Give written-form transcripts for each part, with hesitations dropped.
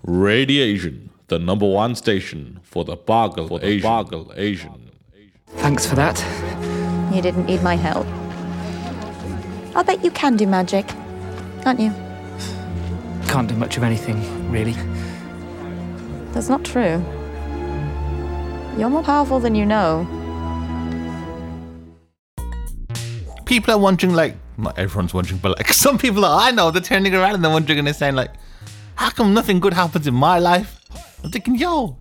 Radiation, the number one station for the Bargle Asian. Thanks for that. You didn't need my help. I'll bet you can do magic, can't you? Can't do much of anything, really. That's not true. You're more powerful than you know. People are wondering, like, not everyone's wondering, but like some people that I know, they're turning around and they're wondering and they're saying, like, how come nothing good happens in my life? I'm thinking, yo,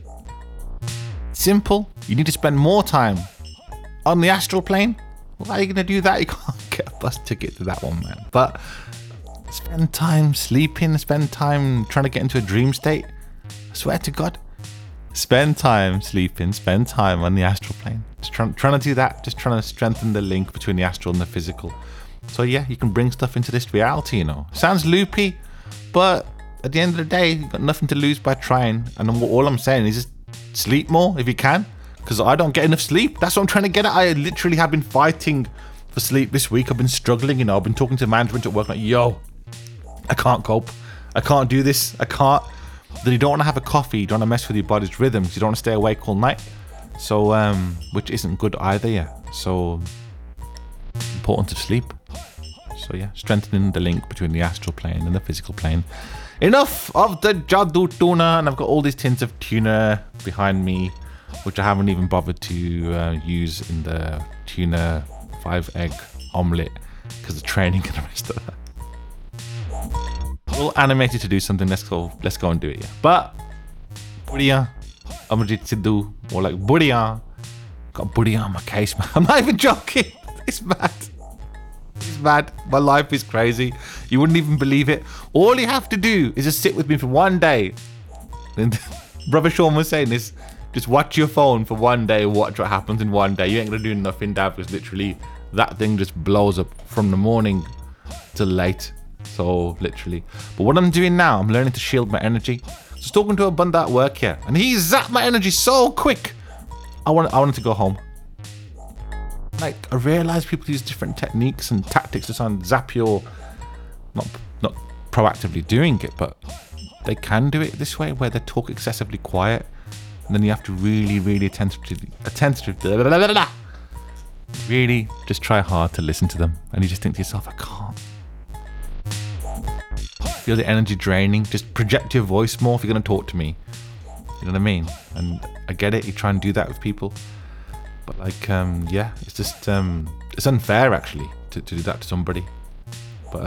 simple. You need to spend more time on the astral plane. Why are you going to do that? You can't get a bus ticket to that one, man. But spend time sleeping, spend time trying to get into a dream state. I swear to God. Spend time sleeping, spend time on the astral plane. Just trying to do that, just trying to strengthen the link between the astral and the physical. So yeah, you can bring stuff into this reality, you know. Sounds loopy, but at the end of the day, you've got nothing to lose by trying. And all I'm saying is just sleep more if you can, because I don't get enough sleep. That's what I'm trying to get at. I literally have been fighting for sleep this week. I've been struggling, you know. I've been talking to management at work like, yo, I can't cope. I can't do this. I can't. Then you don't want to have a coffee. You don't want to mess with your body's rhythms. You don't want to stay awake all night. So, which isn't good either, yeah. So, important to sleep. So yeah, strengthening the link between the astral plane and the physical plane. Enough of the Jadoo tuna, and I've got all these tins of tuna behind me, which I haven't even bothered to use in the tuna 5-egg omelette because of training and the rest of that. We're all animated to do something. Let's go and do it, yeah. But Budia, I'm ready to do more like Budia. Got Budia on my case, man. I'm not even joking. It's mad. It's mad. My life is crazy. You wouldn't even believe it. All you have to do is just sit with me for one day. And Brother Sean was saying this. Just watch your phone for one day. Watch what happens in one day. You ain't gonna do nothing, Dad, because literally that thing just blows up from the morning till late. So literally. But what I'm doing now, I'm learning to shield my energy. Just talking to a bunda at work here, and he zapped my energy so quick. I wanted to go home. Like, I realize people use different techniques and tactics to try and zap your, not proactively doing it, but they can do it this way where they talk excessively quiet, and then you have to really attentively really just try hard to listen to them, and you just think to yourself, I can't. Feel the energy draining. Just project your voice more if you're going to talk to me. You know what I mean? And I get it. You try and do that with people. But like, yeah, it's just, it's unfair actually to do that to somebody. But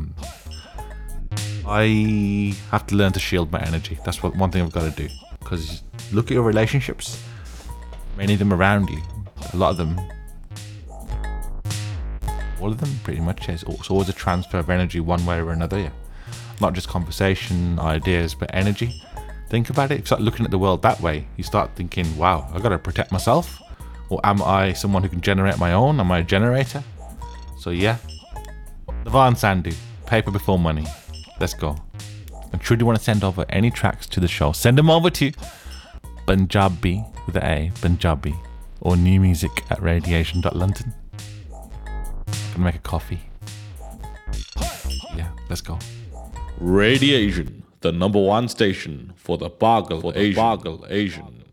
I have to learn to shield my energy. That's one thing I've got to do. Because look at your relationships. Many of them around you. A lot of them. All of them pretty much. It's always a transfer of energy one way or another, yeah. Not just conversation, ideas, but energy. Think about it. If you start looking at the world that way, you start thinking, wow, I've got to protect myself. Or am I someone who can generate my own? Am I a generator? So yeah. Navan Sandhu, paper before money. Let's go. And should you want to send over any tracks to the show, send them over to Punjabi with an A, Punjabi, or new music at radiation.london. I'm gonna make a coffee. Yeah, let's go. Radiation, the number one station for the Bargle Asian.